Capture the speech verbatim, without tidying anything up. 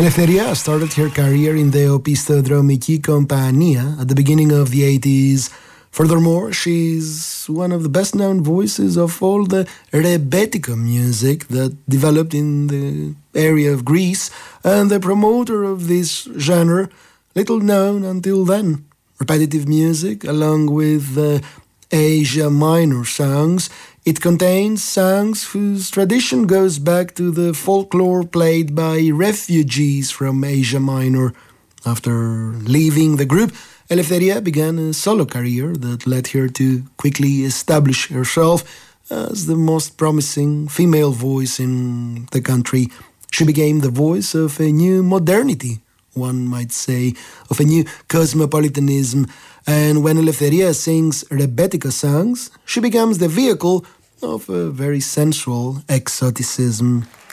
Eleftheria started her career in the Opisthodromiki Compania at the beginning of the eighties. Furthermore, she's one of the best-known voices of all the rebetiko music that developed in the area of Greece, and the promoter of this genre, little known until then. Repetitive music, along with the Asia Minor songs, it contains songs whose tradition goes back to the folklore played by refugees from Asia Minor. After leaving the group, Eleftheria began a solo career that led her to quickly establish herself as the most promising female voice in the country. She became the voice of a new modernity, one might say, of a new cosmopolitanism. And when Eleftheria sings rebetiko songs, she becomes the vehicle of a very sensual exoticism.